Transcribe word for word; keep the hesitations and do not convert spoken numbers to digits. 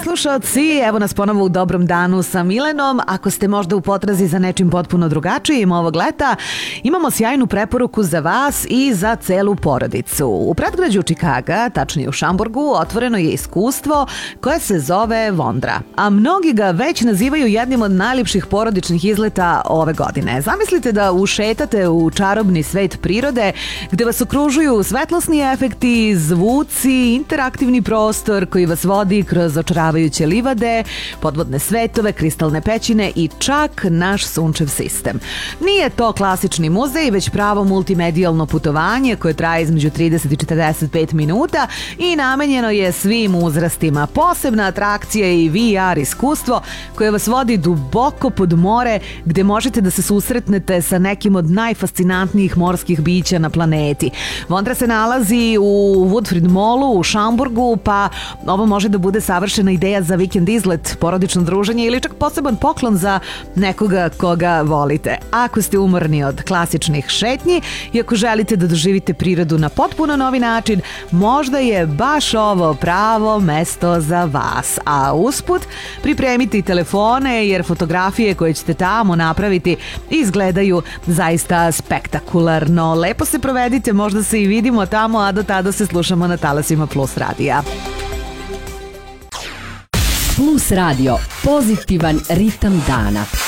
slušalci, evo nas ponovo u dobrom danu sa Milenom. Ako ste možda u potrazi za nečim potpuno drugačijim ovog leta, imamo sjajnu preporuku za vas i za celu porodicu. U predgrađu Čikaga, tačnije u Šamburgu, otvoreno je iskustvo koje se zove Vondra. A mnogi ga već nazivaju jednim od najljepših porodičnih izleta ove godine. Zamislite da ušetate u čarobni svet prirode, gde vas okružuju svetlosni efekti, zvuci, interaktivni prostor koji vas vodi kroz očaravajuće livade, podvodne svetove, kristalne pećine i čak naš sunčev sistem. Nije to klasični muzej, već pravo multimedijalno putovanje koje traje između trideset i četrdeset pet minuta i namenjeno je svim uzrastima. Posebna atrakcija je i V R iskustvo koje vas vodi duboko pod more, gde možete da se susretnete sa nekim od najfascinantnijih morskih bića na planeti. Vondra se nalazi u Woodford Mallu u Šamburgu, pa ovo može da bude savršena ideja za vikend izlet, porodično druženje ili čak poseban poklon za nekoga koga volite. Ako ste umorni od klasičnih šetnji i ako želite da doživite prirodu na potpuno novi način, možda je baš ovo pravo mesto za vas. A usput, pripremite i telefone, jer fotografije koje ćete tamo napraviti izgledaju zaista spektakularno. Lepo se provedite, možda se i vidimo tamo, a do tada se slušamo na talasima Plus radija. Plus radio, pozitivan ritam dana.